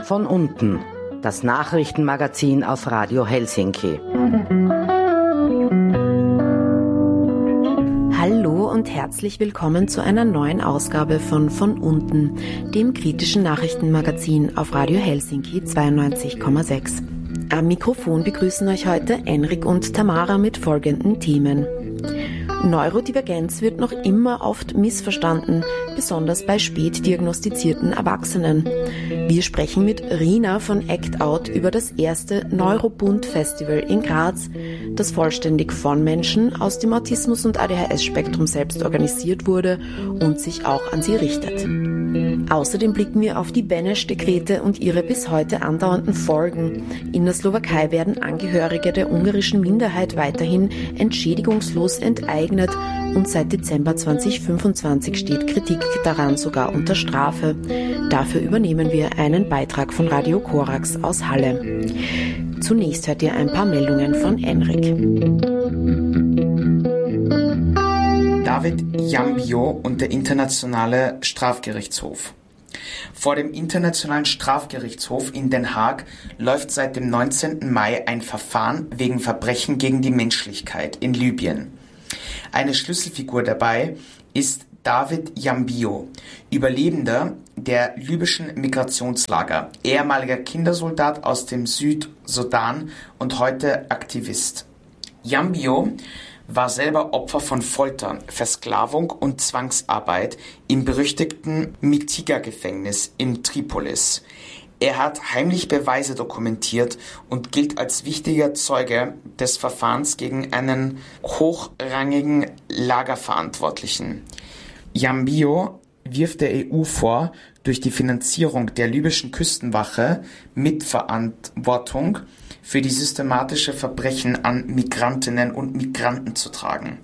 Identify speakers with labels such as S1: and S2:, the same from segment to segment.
S1: Von unten, das Nachrichtenmagazin auf Radio Helsinki.
S2: Hallo und herzlich willkommen zu einer neuen Ausgabe von unten, dem kritischen Nachrichtenmagazin auf Radio Helsinki 92,6. Am Mikrofon begrüßen euch heute Enrik und Tamara mit folgenden Themen. Neurodivergenz wird noch immer oft missverstanden, besonders bei spät diagnostizierten Erwachsenen. Wir sprechen mit Rina von Act Out über das erste Neurobund-Festival in Graz, das vollständig von Menschen aus dem Autismus- und ADHS-Spektrum selbst organisiert wurde und sich auch an sie richtet. Außerdem blicken wir auf die Beneš-Dekrete und ihre bis heute andauernden Folgen. In der Slowakei werden Angehörige der ungarischen Minderheit weiterhin entschädigungslos enteignet und seit Dezember 2025 steht Kritik daran sogar unter Strafe. Dafür übernehmen wir einen Beitrag von Radio Korax aus Halle. Zunächst hört ihr ein paar Meldungen von Enrik.
S3: David Jambio und der Internationale Strafgerichtshof. Vor dem Internationalen Strafgerichtshof in Den Haag läuft seit dem 19. Mai ein Verfahren wegen Verbrechen gegen die Menschlichkeit in Libyen. Eine Schlüsselfigur dabei ist David Jambio, Überlebender der libyschen Migrationslager, ehemaliger Kindersoldat aus dem Südsudan und heute Aktivist. Jambio war selber Opfer von Folter, Versklavung und Zwangsarbeit im berüchtigten Mitiga-Gefängnis in Tripolis. Er hat heimlich Beweise dokumentiert und gilt als wichtiger Zeuge des Verfahrens gegen einen hochrangigen Lagerverantwortlichen. Jambio wirft der EU vor, durch die Finanzierung der libyschen Küstenwache Mitverantwortung für die systematische Verbrechen an Migrantinnen und Migranten zu tragen.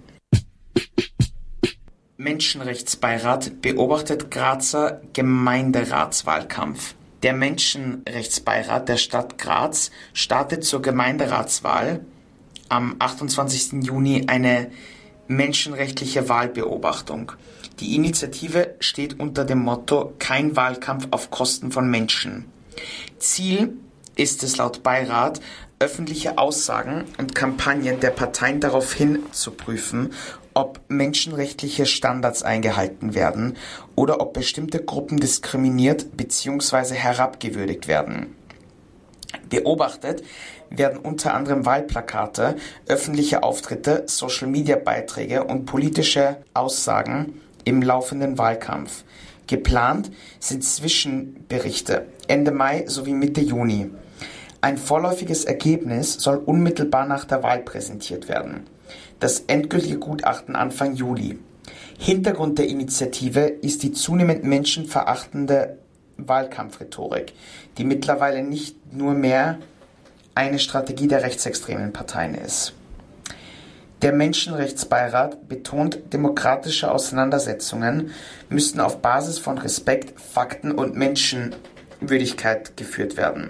S3: Menschenrechtsbeirat beobachtet Grazer Gemeinderatswahlkampf. Der Menschenrechtsbeirat der Stadt Graz startet zur Gemeinderatswahl am 28. Juni eine menschenrechtliche Wahlbeobachtung. Die Initiative steht unter dem Motto „Kein Wahlkampf auf Kosten von Menschen“. Ziel ist es laut Beirat, öffentliche Aussagen und Kampagnen der Parteien daraufhin zu prüfen, ob menschenrechtliche Standards eingehalten werden oder ob bestimmte Gruppen diskriminiert bzw. herabgewürdigt werden. Beobachtet werden unter anderem Wahlplakate, öffentliche Auftritte, Social-Media-Beiträge und politische Aussagen im laufenden Wahlkampf. Geplant sind Zwischenberichte Ende Mai sowie Mitte Juni. Ein vorläufiges Ergebnis soll unmittelbar nach der Wahl präsentiert werden. Das endgültige Gutachten Anfang Juli. Hintergrund der Initiative ist die zunehmend menschenverachtende Wahlkampfrhetorik, die mittlerweile nicht nur mehr eine Strategie der rechtsextremen Parteien ist. Der Menschenrechtsbeirat betont, demokratische Auseinandersetzungen müssten auf Basis von Respekt, Fakten und Menschenwürdigkeit geführt werden.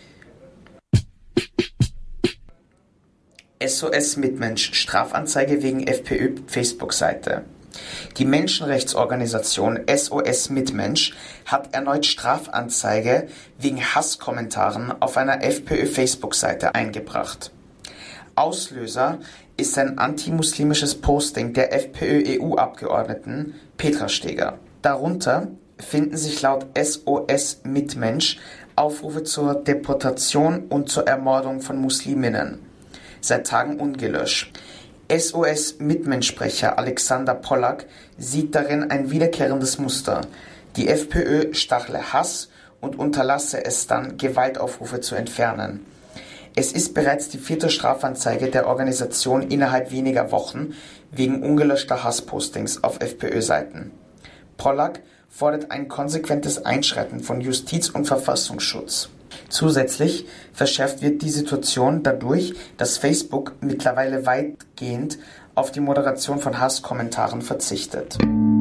S3: SOS Mitmensch, Strafanzeige wegen FPÖ-Facebook-Seite. Die Menschenrechtsorganisation SOS Mitmensch hat erneut Strafanzeige wegen Hasskommentaren auf einer FPÖ-Facebook-Seite eingebracht. Auslöser ist ein antimuslimisches Posting der FPÖ-EU-Abgeordneten Petra Steger. Darunter finden sich laut SOS Mitmensch Aufrufe zur Deportation und zur Ermordung von Musliminnen. Seit Tagen ungelöscht. SOS-Mitmensch-Sprecher Alexander Pollack sieht darin ein wiederkehrendes Muster. Die FPÖ stachle Hass und unterlasse es dann, Gewaltaufrufe zu entfernen. Es ist bereits die 4. Strafanzeige der Organisation innerhalb weniger Wochen wegen ungelöschter Hasspostings auf FPÖ-Seiten. Pollack fordert ein konsequentes Einschreiten von Justiz- und Verfassungsschutz. Zusätzlich verschärft wird die Situation dadurch, dass Facebook mittlerweile weitgehend auf die Moderation von Hasskommentaren verzichtet.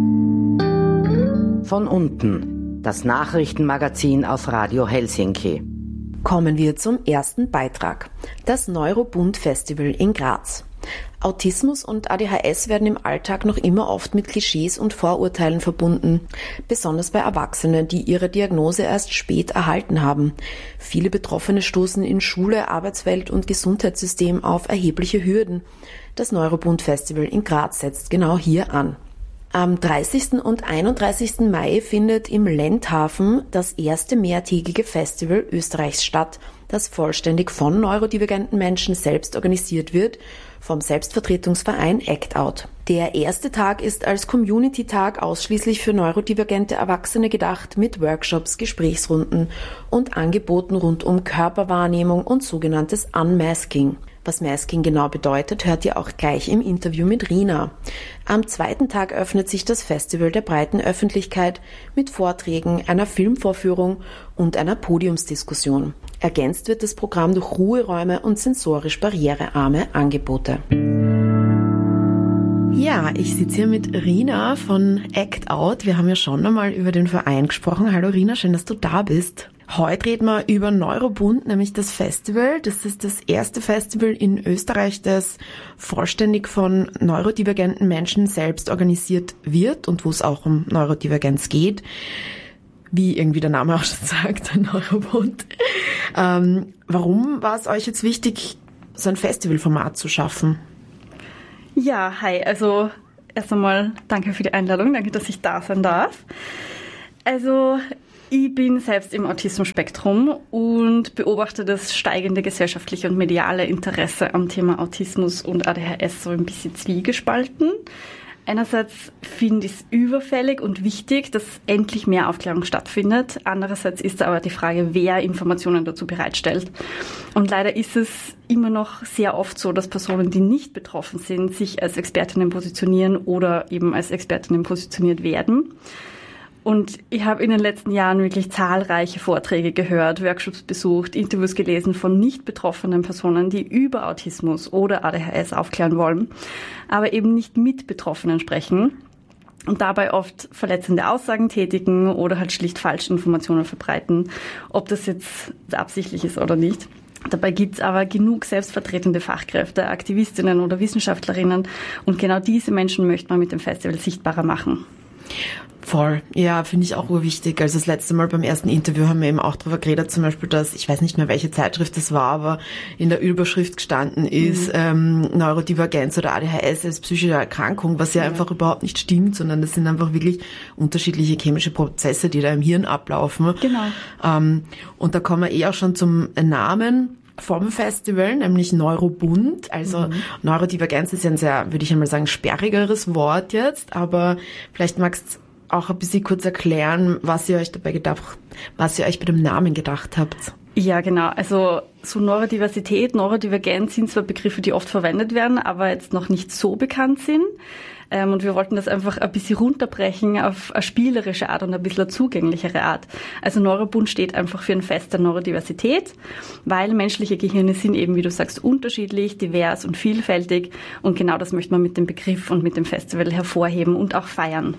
S1: Von unten, das Nachrichtenmagazin auf Radio Helsinki.
S2: Kommen wir zum ersten Beitrag. Das Neurobund-Festival in Graz. Autismus und ADHS werden im Alltag noch immer oft mit Klischees und Vorurteilen verbunden, besonders bei Erwachsenen, die ihre Diagnose erst spät erhalten haben. Viele Betroffene stoßen in Schule, Arbeitswelt und Gesundheitssystem auf erhebliche Hürden. Das Neurobund Festival in Graz setzt genau hier an. Am 30. und 31. Mai findet im Lendhafen das erste mehrtägige Festival Österreichs statt, das vollständig von neurodivergenten Menschen selbst organisiert wird, vom Selbstvertretungsverein Act Out. Der erste Tag ist als Community-Tag ausschließlich für neurodivergente Erwachsene gedacht, mit Workshops, Gesprächsrunden und Angeboten rund um Körperwahrnehmung und sogenanntes Unmasking. Was Masking genau bedeutet, hört ihr auch gleich im Interview mit Rina. Am zweiten Tag öffnet sich das Festival der breiten Öffentlichkeit mit Vorträgen, einer Filmvorführung und einer Podiumsdiskussion. Ergänzt wird das Programm durch Ruheräume und sensorisch barrierearme Angebote. Ja, ich sitze hier mit Rina von Act Out. Wir haben ja schon einmal über den Verein gesprochen. Hallo Rina, schön, dass du da bist. Heute reden wir über Neurobund, nämlich das Festival. Das ist das erste Festival in Österreich, das vollständig von neurodivergenten Menschen selbst organisiert wird und wo es auch um Neurodivergenz geht. Wie irgendwie der Name auch schon sagt, Neurobund. Warum war es euch jetzt wichtig, so ein Festivalformat zu schaffen?
S4: Ja, hi. Also erst einmal danke für die Einladung, danke, dass ich da sein darf. Also ich bin selbst im Autismus-Spektrum und beobachte das steigende gesellschaftliche und mediale Interesse am Thema Autismus und ADHS so ein bisschen zwiegespalten. Einerseits finde ich es überfällig und wichtig, dass endlich mehr Aufklärung stattfindet. Andererseits ist aber die Frage, wer Informationen dazu bereitstellt. Und leider ist es immer noch sehr oft so, dass Personen, die nicht betroffen sind, sich als Expertinnen positionieren oder eben als Expertinnen positioniert werden. Und ich habe in den letzten Jahren wirklich zahlreiche Vorträge gehört, Workshops besucht, Interviews gelesen von nicht betroffenen Personen, die über Autismus oder ADHS aufklären wollen, aber eben nicht mit Betroffenen sprechen und dabei oft verletzende Aussagen tätigen oder halt schlicht falsche Informationen verbreiten, ob das jetzt absichtlich ist oder nicht. Dabei gibt's aber genug selbstvertretende Fachkräfte, Aktivistinnen oder Wissenschaftlerinnen und genau diese Menschen möchte man mit dem Festival sichtbarer machen.
S2: Voll. Ja, finde ich auch urwichtig. Also das letzte Mal beim ersten Interview haben wir eben auch darüber geredet, zum Beispiel, dass, ich weiß nicht mehr, welche Zeitschrift das war, aber in der Überschrift gestanden ist, Neurodivergenz oder ADHS als psychische Erkrankung, was ja einfach überhaupt nicht stimmt, sondern das sind einfach wirklich unterschiedliche chemische Prozesse, die da im Hirn ablaufen.
S4: Genau.
S2: Und da kommen wir auch schon zum Namen vom Festival, nämlich Neurobund. Also Neurodivergenz ist ja ein sehr, würde ich einmal sagen, sperrigeres Wort jetzt, aber vielleicht magst du auch ein bisschen kurz erklären, was ihr euch bei dem Namen gedacht habt.
S4: Ja, genau. Also so Neurodiversität, Neurodivergenz sind zwar Begriffe, die oft verwendet werden, aber jetzt noch nicht so bekannt sind. Und wir wollten das einfach ein bisschen runterbrechen auf eine spielerische Art und ein bisschen eine zugänglichere Art. Also Neurobund steht einfach für ein Fest der Neurodiversität, weil menschliche Gehirne sind eben, wie du sagst, unterschiedlich, divers und vielfältig. Und genau das möchte man mit dem Begriff und mit dem Festival hervorheben und auch feiern.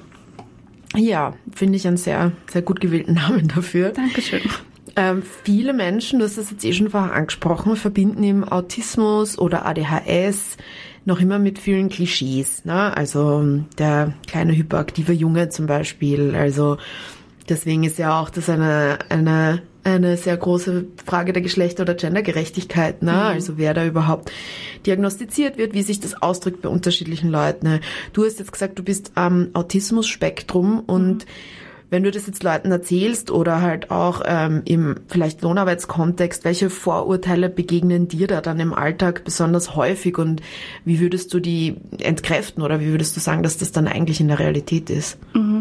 S2: Ja, finde ich einen sehr, sehr gut gewählten Namen dafür.
S4: Dankeschön.
S2: Viele Menschen, du hast das jetzt schon vorher angesprochen, verbinden im Autismus oder ADHS noch immer mit vielen Klischees, ne? Also der kleine hyperaktive Junge zum Beispiel. Also deswegen ist ja auch das eine sehr große Frage der Geschlechter- oder Gendergerechtigkeit, ne? Also wer da überhaupt diagnostiziert wird, wie sich das ausdrückt bei unterschiedlichen Leuten. Du hast jetzt gesagt, du bist am Autismus-Spektrum und wenn du das jetzt Leuten erzählst oder halt auch im vielleicht Lohnarbeitskontext, welche Vorurteile begegnen dir da dann im Alltag besonders häufig und wie würdest du die entkräften oder wie würdest du sagen, dass das dann eigentlich in der Realität ist?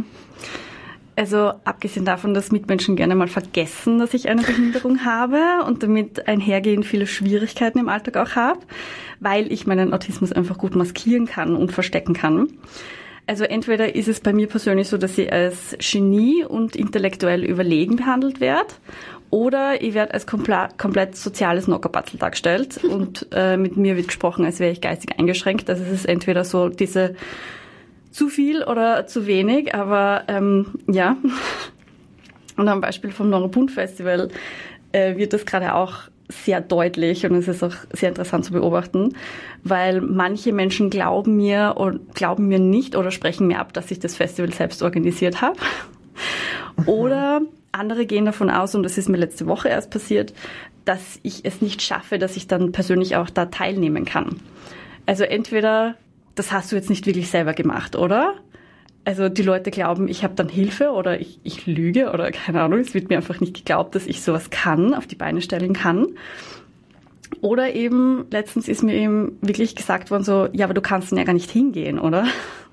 S4: Also abgesehen davon, dass Mitmenschen gerne mal vergessen, dass ich eine Behinderung habe und damit einhergehend viele Schwierigkeiten im Alltag auch habe, weil ich meinen Autismus einfach gut maskieren kann und verstecken kann. Also entweder ist es bei mir persönlich so, dass ich als Genie und intellektuell überlegen behandelt werde, oder ich werde als komplett soziales Nockerbatzel dargestellt und mit mir wird gesprochen, als wäre ich geistig eingeschränkt. Also es ist entweder so diese zu viel oder zu wenig, aber ja. Und am Beispiel vom Neurobund Festival wird das gerade auch sehr deutlich und es ist auch sehr interessant zu beobachten, weil manche Menschen glauben mir nicht oder sprechen mir ab, dass ich das Festival selbst organisiert habe. Oder andere gehen davon aus, und das ist mir letzte Woche erst passiert, dass ich es nicht schaffe, dass ich dann persönlich auch da teilnehmen kann. Also entweder, das hast du jetzt nicht wirklich selber gemacht, oder? Also die Leute glauben, ich habe dann Hilfe oder ich lüge oder keine Ahnung, es wird mir einfach nicht geglaubt, dass ich sowas kann, auf die Beine stellen kann. Oder eben, letztens ist mir eben wirklich gesagt worden so, ja, aber du kannst dann ja gar nicht hingehen, oder?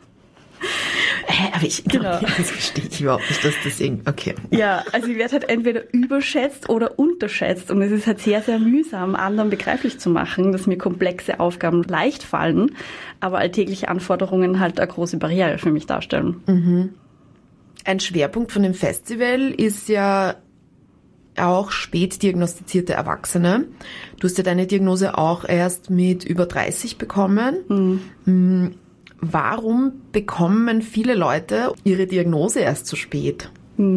S2: Aber das verstehe ich überhaupt nicht, dass das irgendwie, okay.
S4: Ja, also ich werde halt entweder überschätzt oder unterschätzt und es ist halt sehr, sehr mühsam, anderen begreiflich zu machen, dass mir komplexe Aufgaben leicht fallen, aber alltägliche Anforderungen halt eine große Barriere für mich darstellen.
S2: Mhm. Ein Schwerpunkt von dem Festival ist ja auch spät diagnostizierte Erwachsene. Du hast ja deine Diagnose auch erst mit über 30 bekommen. Mhm. Warum bekommen viele Leute ihre Diagnose erst zu spät?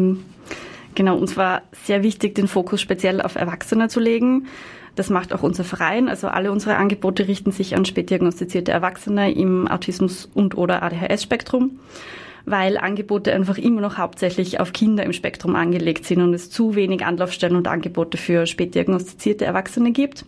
S4: Genau, uns war sehr wichtig, den Fokus speziell auf Erwachsene zu legen. Das macht auch unser Verein. Also alle unsere Angebote richten sich an spät diagnostizierte Erwachsene im Autismus- und/oder ADHS-Spektrum, weil Angebote einfach immer noch hauptsächlich auf Kinder im Spektrum angelegt sind und es zu wenig Anlaufstellen und Angebote für spät diagnostizierte Erwachsene gibt.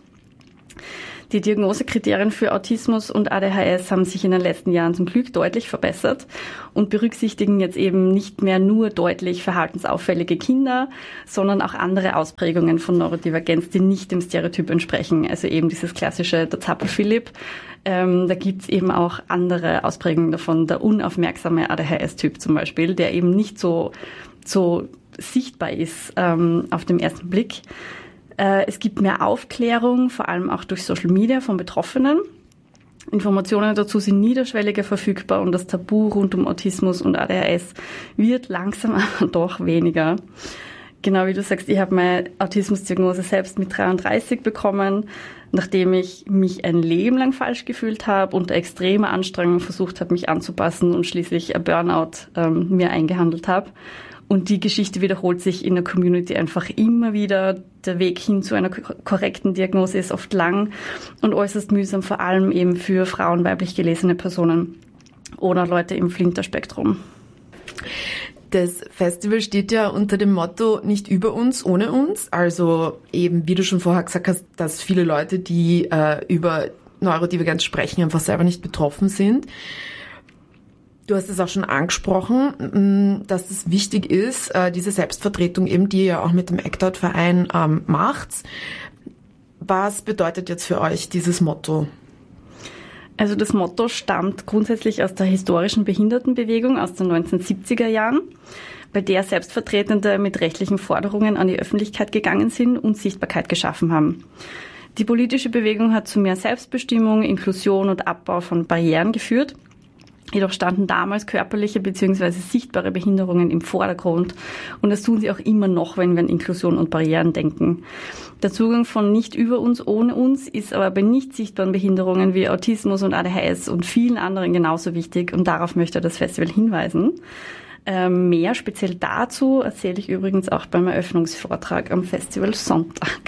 S4: Die Diagnosekriterien für Autismus und ADHS haben sich in den letzten Jahren zum Glück deutlich verbessert und berücksichtigen jetzt eben nicht mehr nur deutlich verhaltensauffällige Kinder, sondern auch andere Ausprägungen von Neurodivergenz, die nicht dem Stereotyp entsprechen. Also eben dieses klassische der Zappel-Philipp. Da gibt's eben auch andere Ausprägungen davon, der unaufmerksame ADHS-Typ zum Beispiel, der eben nicht so sichtbar ist auf den ersten Blick. Es gibt mehr Aufklärung, vor allem auch durch Social Media von Betroffenen. Informationen dazu sind niederschwelliger verfügbar und das Tabu rund um Autismus und ADHS wird langsam aber doch weniger. Genau wie du sagst, ich habe meine Autismusdiagnose selbst mit 33 bekommen, nachdem ich mich ein Leben lang falsch gefühlt habe, unter extremer Anstrengung versucht habe, mich anzupassen und schließlich ein Burnout mir eingehandelt habe. Und die Geschichte wiederholt sich in der Community einfach immer wieder. Der Weg hin zu einer korrekten Diagnose ist oft lang und äußerst mühsam, vor allem eben für Frauen, weiblich gelesene Personen oder Leute im Flinterspektrum.
S2: Das Festival steht ja unter dem Motto nicht über uns, ohne uns. Also eben, wie du schon vorher gesagt hast, dass viele Leute, die über Neurodivergenz sprechen, einfach selber nicht betroffen sind. Du hast es auch schon angesprochen, dass es wichtig ist, diese Selbstvertretung eben, die ihr ja auch mit dem ACT-OUT-Verein macht. Was bedeutet jetzt für euch dieses Motto?
S4: Also das Motto stammt grundsätzlich aus der historischen Behindertenbewegung aus den 1970er Jahren, bei der Selbstvertretende mit rechtlichen Forderungen an die Öffentlichkeit gegangen sind und Sichtbarkeit geschaffen haben. Die politische Bewegung hat zu mehr Selbstbestimmung, Inklusion und Abbau von Barrieren geführt. Jedoch standen damals körperliche bzw. sichtbare Behinderungen im Vordergrund und das tun sie auch immer noch, wenn wir an Inklusion und Barrieren denken. Der Zugang von nicht über uns, ohne uns ist aber bei nicht sichtbaren Behinderungen wie Autismus und ADHS und vielen anderen genauso wichtig und darauf möchte das Festival hinweisen. Mehr speziell dazu erzähle ich übrigens auch beim Eröffnungsvortrag am Festival Sonntag.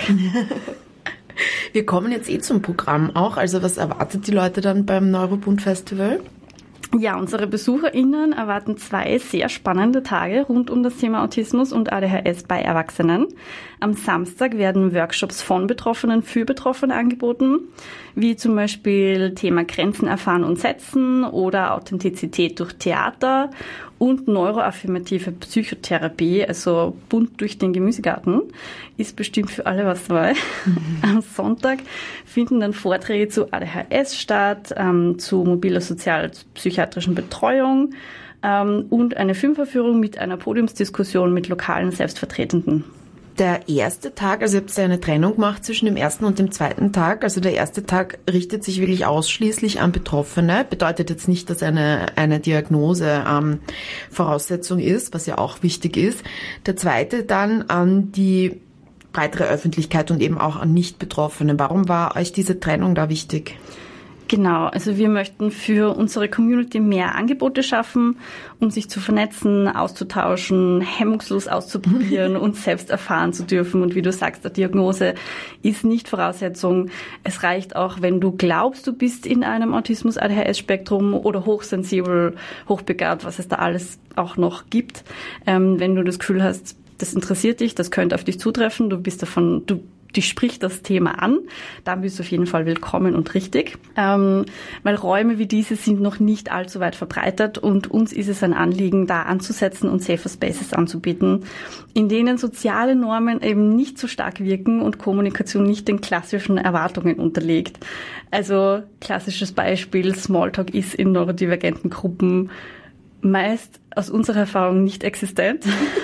S2: Wir kommen jetzt zum Programm auch. Also was erwartet die Leute dann beim Neurobund Festival?
S4: Ja, unsere BesucherInnen erwarten 2 sehr spannende Tage rund um das Thema Autismus und ADHS bei Erwachsenen. Am Samstag werden Workshops von Betroffenen für Betroffene angeboten, wie zum Beispiel Thema Grenzen erfahren und setzen oder Authentizität durch Theater und neuroaffirmative Psychotherapie, also bunt durch den Gemüsegarten, ist bestimmt für alle was dabei. Am Sonntag finden dann Vorträge zu ADHS statt, zu mobiler sozial-psychiatrischen Betreuung und eine Filmverführung mit einer Podiumsdiskussion mit lokalen Selbstvertretenden.
S2: Der erste Tag, also ihr habt ja eine Trennung gemacht zwischen dem ersten und dem zweiten Tag. Also der erste Tag richtet sich wirklich ausschließlich an Betroffene. Bedeutet jetzt nicht, dass eine Diagnose Voraussetzung ist, was ja auch wichtig ist. Der zweite dann an die breitere Öffentlichkeit und eben auch an Nicht-Betroffene. Warum war euch diese Trennung da wichtig?
S4: Genau, also wir möchten für unsere Community mehr Angebote schaffen, um sich zu vernetzen, auszutauschen, hemmungslos auszuprobieren und selbst erfahren zu dürfen. Und wie du sagst, eine Diagnose ist nicht Voraussetzung. Es reicht auch, wenn du glaubst, du bist in einem Autismus-ADHS-Spektrum oder hochsensibel, hochbegabt, was es da alles auch noch gibt. Wenn du das Gefühl hast, das interessiert dich, das könnte auf dich zutreffen, dich spricht das Thema an, dann bist du auf jeden Fall willkommen und richtig. Weil Räume wie diese sind noch nicht allzu weit verbreitet und uns ist es ein Anliegen, da anzusetzen und Safer Spaces anzubieten, in denen soziale Normen eben nicht so stark wirken und Kommunikation nicht den klassischen Erwartungen unterlegt. Also klassisches Beispiel, Smalltalk ist in neurodivergenten Gruppen meist aus unserer Erfahrung nicht existent.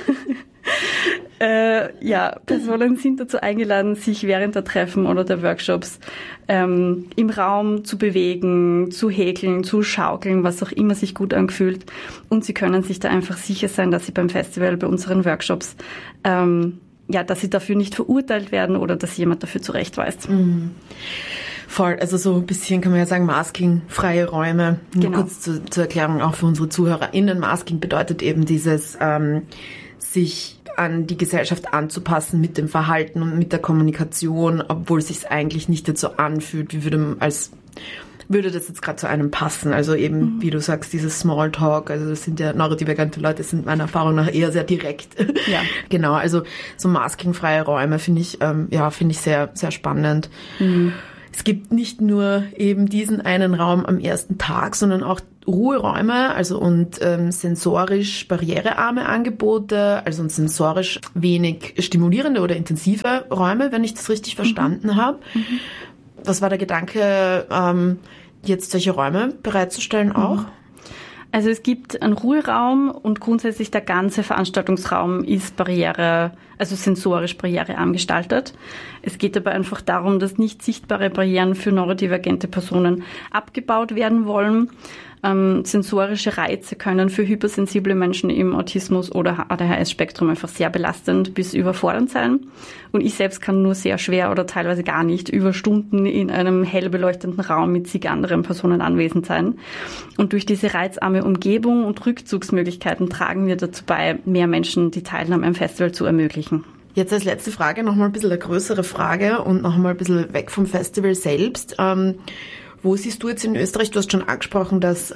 S4: Personen sind dazu eingeladen, sich während der Treffen oder der Workshops im Raum zu bewegen, zu häkeln, zu schaukeln, was auch immer sich gut anfühlt. Und sie können sich da einfach sicher sein, dass sie beim Festival, bei unseren Workshops, dass sie dafür nicht verurteilt werden oder dass jemand dafür zurechtweist.
S2: Mhm. Voll, also so ein bisschen kann man ja sagen, Masking-freie Räume. Nur kurz zur Erklärung auch für unsere ZuhörerInnen. Masking bedeutet eben dieses sich an die Gesellschaft anzupassen mit dem Verhalten und mit der Kommunikation, obwohl es sich eigentlich nicht jetzt so anfühlt, wie würde das jetzt gerade zu einem passen. Also eben, wie du sagst, dieses Smalltalk, also das sind ja neurodivergente Leute, sind meiner Erfahrung nach eher sehr direkt. Ja. Genau, also so maskingfreie Räume finde ich sehr, sehr spannend. Mhm. Es gibt nicht nur eben diesen einen Raum am ersten Tag, sondern auch Ruheräume, und sensorisch barrierearme Angebote, also und sensorisch wenig stimulierende oder intensive Räume, wenn ich das richtig verstanden habe. Mhm. Was war der Gedanke, jetzt solche Räume bereitzustellen auch?
S4: Also es gibt einen Ruheraum und grundsätzlich der ganze Veranstaltungsraum ist sensorisch barrierearm gestaltet. Es geht aber einfach darum, dass nicht sichtbare Barrieren für neurodivergente Personen abgebaut werden wollen. Sensorische Reize können für hypersensible Menschen im Autismus- oder ADHS-Spektrum einfach sehr belastend bis überfordernd sein. Und ich selbst kann nur sehr schwer oder teilweise gar nicht über Stunden in einem hell beleuchteten Raum mit zig anderen Personen anwesend sein. Und durch diese reizarme Umgebung und Rückzugsmöglichkeiten tragen wir dazu bei, mehr Menschen die Teilnahme am Festival zu ermöglichen.
S2: Jetzt als letzte Frage nochmal ein bisschen eine größere Frage und nochmal ein bisschen weg vom Festival selbst. Wo siehst du jetzt in Österreich, du hast schon angesprochen, dass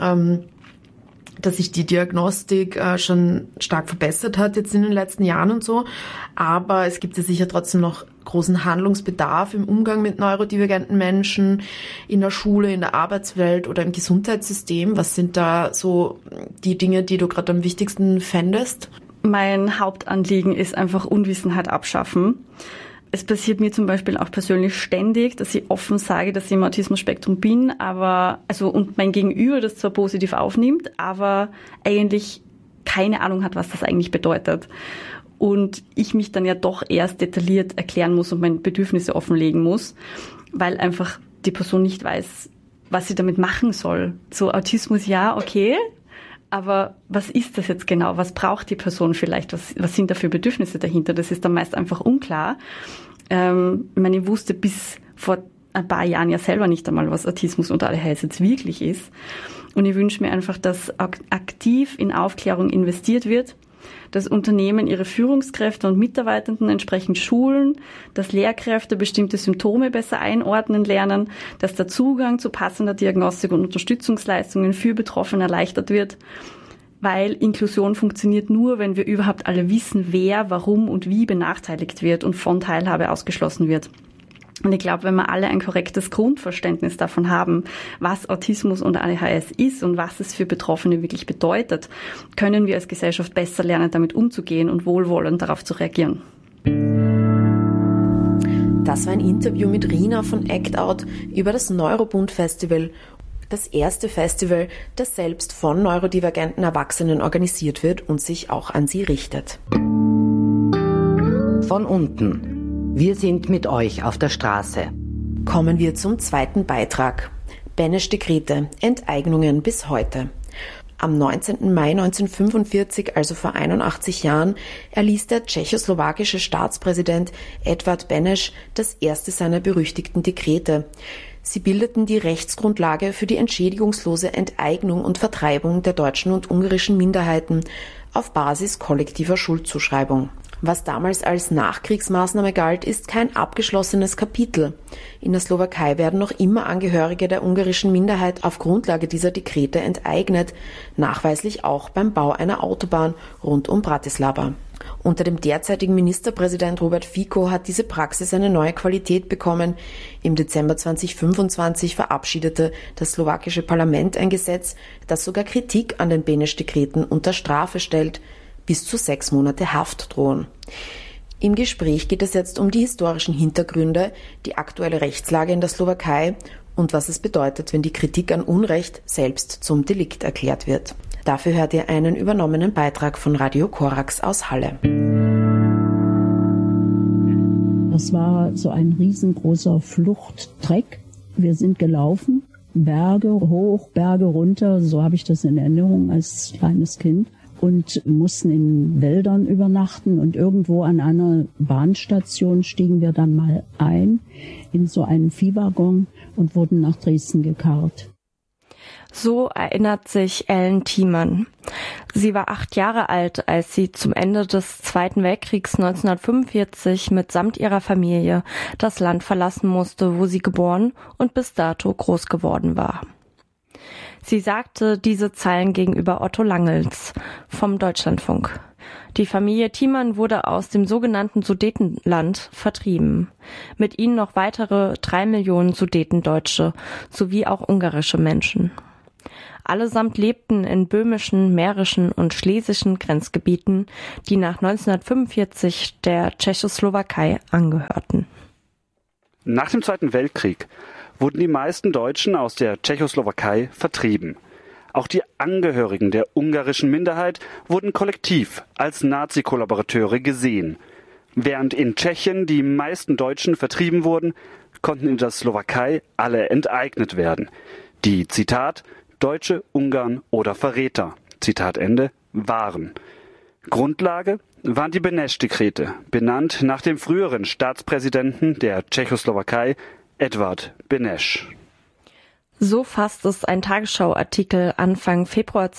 S2: sich die Diagnostik schon stark verbessert hat jetzt in den letzten Jahren und so, aber es gibt ja sicher trotzdem noch großen Handlungsbedarf im Umgang mit neurodivergenten Menschen in der Schule, in der Arbeitswelt oder im Gesundheitssystem. Was sind da so die Dinge, die du gerade am wichtigsten fändest?
S4: Mein Hauptanliegen ist einfach Unwissenheit abschaffen. Es passiert mir zum Beispiel auch persönlich ständig, dass ich offen sage, dass ich im Autismus-Spektrum bin, und mein Gegenüber das zwar positiv aufnimmt, aber eigentlich keine Ahnung hat, was das eigentlich bedeutet. Und ich mich dann ja doch erst detailliert erklären muss und meine Bedürfnisse offenlegen muss, weil einfach die Person nicht weiß, was sie damit machen soll. So Autismus, ja, okay, aber was ist das jetzt genau? Was braucht die Person vielleicht? Was sind da für Bedürfnisse dahinter? Das ist dann meist einfach unklar. Ich wusste bis vor ein paar Jahren ja selber nicht einmal, was Autismus und ADHS jetzt wirklich ist. Und ich wünsche mir einfach, dass aktiv in Aufklärung investiert wird, dass Unternehmen ihre Führungskräfte und Mitarbeitenden entsprechend schulen, dass Lehrkräfte bestimmte Symptome besser einordnen lernen, dass der Zugang zu passender Diagnostik und Unterstützungsleistungen für Betroffene erleichtert wird, weil Inklusion funktioniert nur, wenn wir überhaupt alle wissen, wer, warum und wie benachteiligt wird und von Teilhabe ausgeschlossen wird. Und ich glaube, wenn wir alle ein korrektes Grundverständnis davon haben, was Autismus und ADHS ist und was es für Betroffene wirklich bedeutet, können wir als Gesellschaft besser lernen, damit umzugehen und wohlwollend darauf zu reagieren.
S2: Das war ein Interview mit Rina von Act Out über das Neurobund Festival, das erste Festival, das selbst von neurodivergenten Erwachsenen organisiert wird und sich auch an sie richtet.
S1: Von unten. Wir sind mit euch auf der Straße.
S2: Kommen wir zum zweiten Beitrag. Benes Dekrete, Enteignungen bis heute. Am 19. Mai 1945, also vor 81 Jahren, erließ der tschechoslowakische Staatspräsident Edvard Beneš das erste seiner berüchtigten Dekrete. Sie bildeten die Rechtsgrundlage für die entschädigungslose Enteignung und Vertreibung der deutschen und ungarischen Minderheiten auf Basis kollektiver Schuldzuschreibung. Was damals als Nachkriegsmaßnahme galt, ist kein abgeschlossenes Kapitel. In der Slowakei werden noch immer Angehörige der ungarischen Minderheit auf Grundlage dieser Dekrete enteignet, nachweislich auch beim Bau einer Autobahn rund um Bratislava. Unter dem derzeitigen Ministerpräsident Robert Fico hat diese Praxis eine neue Qualität bekommen. Im Dezember 2025 verabschiedete das slowakische Parlament ein Gesetz, das sogar Kritik an den Beneš-Dekreten unter Strafe stellt. Bis zu 6 Monate Haft drohen. Im Gespräch geht es jetzt um die historischen Hintergründe, die aktuelle Rechtslage in der Slowakei und was es bedeutet, wenn die Kritik an Unrecht selbst zum Delikt erklärt wird. Dafür hört ihr einen übernommenen Beitrag von Radio Korax aus Halle.
S5: Das war so ein riesengroßer Fluchttreck. Wir sind gelaufen, Berge hoch, Berge runter, so habe ich das in Erinnerung als kleines Kind. Und mussten in Wäldern übernachten und irgendwo an einer Bahnstation stiegen wir dann mal ein in so einen Viehwaggon und wurden nach Dresden gekarrt.
S6: So erinnert sich Ellen Thiemann. Sie war 8 Jahre alt, als sie zum Ende des Zweiten Weltkriegs 1945 mitsamt ihrer Familie das Land verlassen musste, wo sie geboren und bis dato groß geworden war. Sie sagte diese Zeilen gegenüber Otto Langels vom Deutschlandfunk. Die Familie Thiemann wurde aus dem sogenannten Sudetenland vertrieben. Mit ihnen noch weitere 3 Millionen Sudetendeutsche sowie auch ungarische Menschen. Allesamt lebten in böhmischen, mährischen und schlesischen Grenzgebieten, die nach 1945 der Tschechoslowakei angehörten.
S7: Nach dem Zweiten Weltkrieg wurden die meisten Deutschen aus der Tschechoslowakei vertrieben. Auch die Angehörigen der ungarischen Minderheit wurden kollektiv als Nazi-Kollaborateure gesehen. Während in Tschechien die meisten Deutschen vertrieben wurden, konnten in der Slowakei alle enteignet werden. Die, Zitat, Deutsche, Ungarn oder Verräter, Zitat Ende, waren. Grundlage waren die Beneš-Dekrete, benannt nach dem früheren Staatspräsidenten der Tschechoslowakei, Edvard Beneš.
S6: So fasst es ein Tagesschau-Artikel Anfang Februar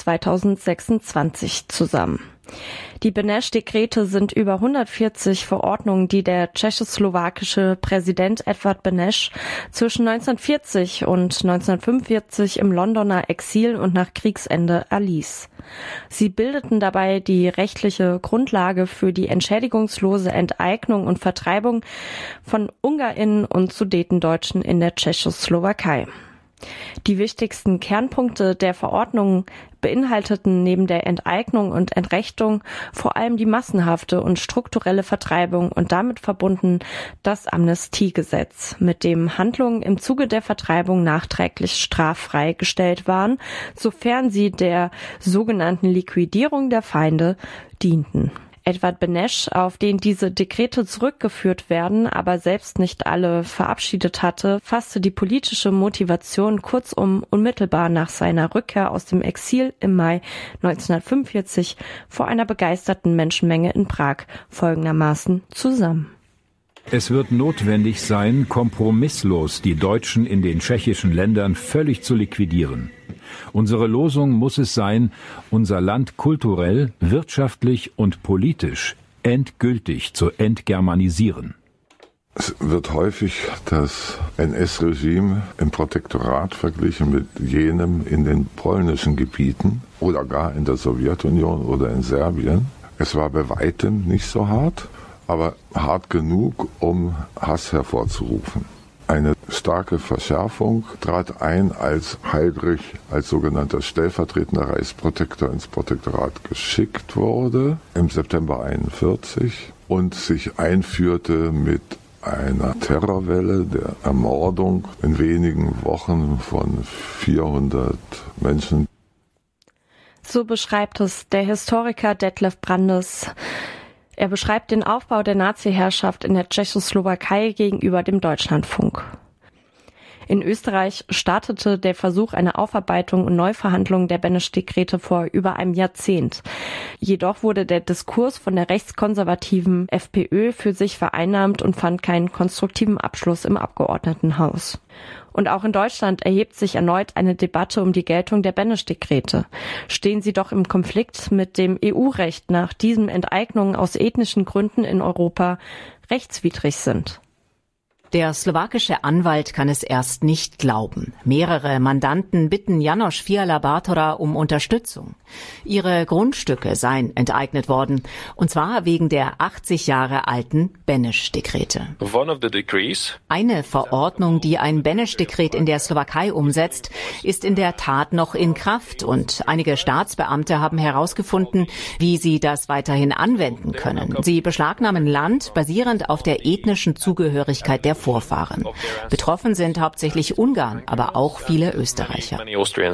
S6: 2026 zusammen. Die Beneš-Dekrete sind über 140 Verordnungen, die der tschechoslowakische Präsident Edvard Beneš zwischen 1940 und 1945 im Londoner Exil und nach Kriegsende erließ. Sie bildeten dabei die rechtliche Grundlage für die entschädigungslose Enteignung und Vertreibung von UngarInnen und Sudetendeutschen in der Tschechoslowakei. Die wichtigsten Kernpunkte der Verordnung beinhalteten neben der Enteignung und Entrechtung vor allem die massenhafte und strukturelle Vertreibung und damit verbunden das Amnestiegesetz, mit dem Handlungen im Zuge der Vertreibung nachträglich straffrei gestellt waren, sofern sie der sogenannten Liquidierung der Feinde dienten. Edvard Beneš, auf den diese Dekrete zurückgeführt werden, aber selbst nicht alle verabschiedet hatte, fasste die politische Motivation kurzum unmittelbar nach seiner Rückkehr aus dem Exil im Mai 1945 vor einer begeisterten Menschenmenge in Prag folgendermaßen zusammen.
S8: Es wird notwendig sein, kompromisslos die Deutschen in den tschechischen Ländern völlig zu liquidieren. Unsere Losung muss es sein, unser Land kulturell, wirtschaftlich und politisch endgültig zu entgermanisieren.
S9: Es wird häufig das NS-Regime im Protektorat verglichen mit jenem in den polnischen Gebieten oder gar in der Sowjetunion oder in Serbien. Es war bei weitem nicht so hart, aber hart genug, um Hass hervorzurufen. Eine starke Verschärfung trat ein, als Heydrich als sogenannter stellvertretender Reichsprotektor ins Protektorat geschickt wurde im September 1941 und sich einführte mit einer Terrorwelle der Ermordung in wenigen Wochen von 400 Menschen.
S6: So beschreibt es der Historiker Detlef Brandes. Er beschreibt den Aufbau der Nazi-Herrschaft in der Tschechoslowakei gegenüber dem Deutschlandfunk. In Österreich startete der Versuch einer Aufarbeitung und Neuverhandlung der Beneš-Dekrete vor über einem Jahrzehnt. Jedoch wurde der Diskurs von der rechtskonservativen FPÖ für sich vereinnahmt und fand keinen konstruktiven Abschluss im Abgeordnetenhaus. Und auch in Deutschland erhebt sich erneut eine Debatte um die Geltung der Beneš-Dekrete. Stehen sie doch im Konflikt mit dem EU-Recht, nach diesem Enteignungen aus ethnischen Gründen in Europa rechtswidrig sind.
S10: Der slowakische Anwalt kann es erst nicht glauben. Mehrere Mandanten bitten János Fiala-Bátora um Unterstützung. Ihre Grundstücke seien enteignet worden, und zwar wegen der 80 Jahre alten Beneš-Dekrete. Eine Verordnung, die ein Beneš-Dekret in der Slowakei umsetzt, ist in der Tat noch in Kraft, und einige Staatsbeamte haben herausgefunden, wie sie das weiterhin anwenden können. Sie beschlagnahmen Land basierend auf der ethnischen Zugehörigkeit der Vorfahren. Betroffen sind hauptsächlich Ungarn, aber auch viele Österreicher.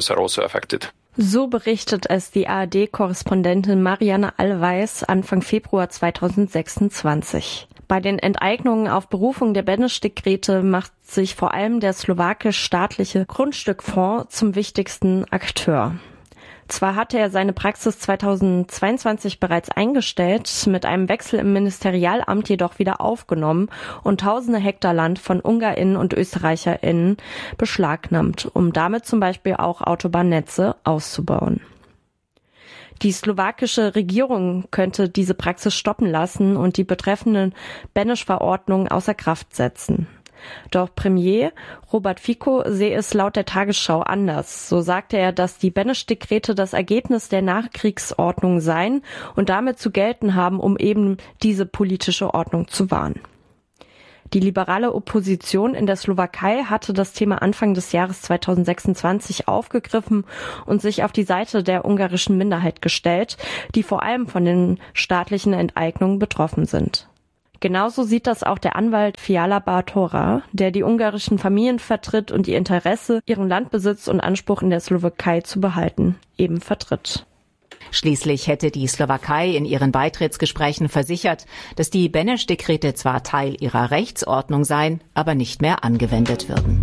S6: So berichtet es die ARD-Korrespondentin Marianne Allweis Anfang Februar 2026. Bei den Enteignungen auf Berufung der Beneš-Dekrete macht sich vor allem der slowakisch-staatliche Grundstückfonds zum wichtigsten Akteur. Zwar hatte er seine Praxis 2022 bereits eingestellt, mit einem Wechsel im Ministerialamt jedoch wieder aufgenommen und tausende Hektar Land von UngarInnen und ÖsterreicherInnen beschlagnahmt, um damit zum Beispiel auch Autobahnnetze auszubauen. Die slowakische Regierung könnte diese Praxis stoppen lassen und die betreffenden Beneš-Verordnungen außer Kraft setzen. Doch Premier Robert Fico sehe es laut der Tagesschau anders. So sagte er, dass die Beneš-Dekrete das Ergebnis der Nachkriegsordnung seien und damit zu gelten haben, um eben diese politische Ordnung zu wahren. Die liberale Opposition in der Slowakei hatte das Thema Anfang des Jahres 2026 aufgegriffen und sich auf die Seite der ungarischen Minderheit gestellt, die vor allem von den staatlichen Enteignungen betroffen sind. Genauso sieht das auch der Anwalt Fiala-Bátora, der die ungarischen Familien vertritt und ihr Interesse, ihren Landbesitz und Anspruch in der Slowakei zu behalten, eben vertritt.
S10: Schließlich hätte die Slowakei in ihren Beitrittsgesprächen versichert, dass die Beneš-Dekrete zwar Teil ihrer Rechtsordnung seien, aber nicht mehr angewendet würden.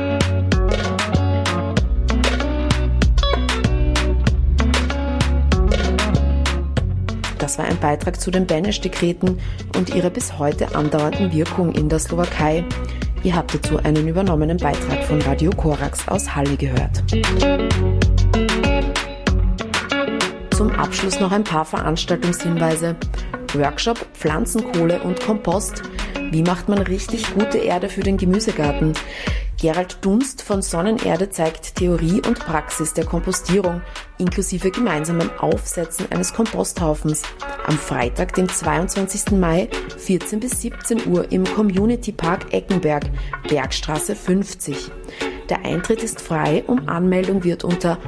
S2: Das war ein Beitrag zu den Beneš-Dekreten und ihrer bis heute andauernden Wirkung in der Slowakei. Ihr habt dazu einen übernommenen Beitrag von Radio Korax aus Halle gehört. Zum Abschluss noch ein paar Veranstaltungshinweise. Workshop Pflanzenkohle und Kompost. Wie macht man richtig gute Erde für den Gemüsegarten? Gerald Dunst von Sonnenerde zeigt Theorie und Praxis der Kompostierung inklusive gemeinsamen Aufsetzen eines Komposthaufens am Freitag, dem 22. Mai, 14 bis 17 Uhr im Community Park Eckenberg, Bergstraße 50. Der Eintritt ist frei, um Anmeldung wird unter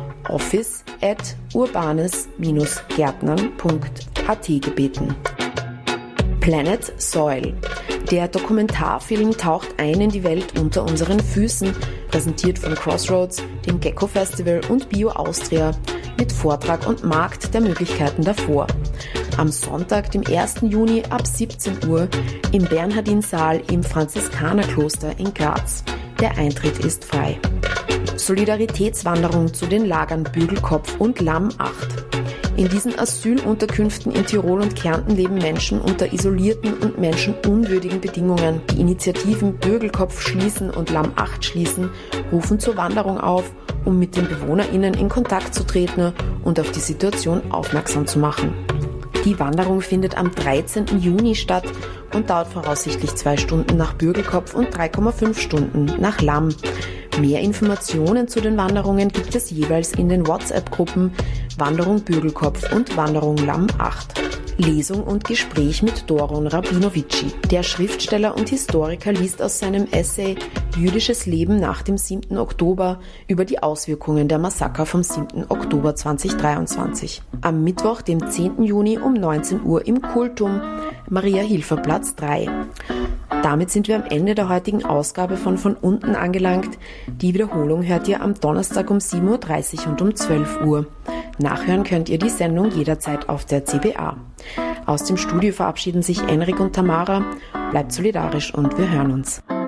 S2: office@urbanes-gärtnern.at gebeten. Planet Soil. Der Dokumentarfilm taucht ein in die Welt unter unseren Füßen, präsentiert von Crossroads, dem Gecko Festival und Bio Austria, mit Vortrag und Markt der Möglichkeiten davor. Am Sonntag, dem 1. Juni ab 17 Uhr im Bernhardinsaal im Franziskanerkloster in Graz. Der Eintritt ist frei. Solidaritätswanderung zu den Lagern Bügelkopf und Lamm 8. In diesen Asylunterkünften in Tirol und Kärnten leben Menschen unter isolierten und menschenunwürdigen Bedingungen. Die Initiativen Bügelkopf schließen und Lamm 8 schließen rufen zur Wanderung auf, um mit den BewohnerInnen in Kontakt zu treten und auf die Situation aufmerksam zu machen. Die Wanderung findet am 13. Juni statt und dauert voraussichtlich 2 Stunden nach Bügelkopf und 3,5 Stunden nach Lamm. Mehr Informationen zu den Wanderungen gibt es jeweils in den WhatsApp-Gruppen Wanderung Bügelkopf und Wanderung Lamm 8. Lesung und Gespräch mit Doron Rabinovici. Der Schriftsteller und Historiker liest aus seinem Essay Jüdisches Leben nach dem 7. Oktober über die Auswirkungen der Massaker vom 7. Oktober 2023. Am Mittwoch, dem 10. Juni um 19 Uhr im Kultum, Maria-Hilfer-Platz 3. Damit sind wir am Ende der heutigen Ausgabe von unten angelangt. Die Wiederholung hört ihr am Donnerstag um 7.30 Uhr und um 12 Uhr. Nachhören könnt ihr die Sendung jederzeit auf der CBA. Aus dem Studio verabschieden sich Enrik und Tamara. Bleibt solidarisch und wir hören uns.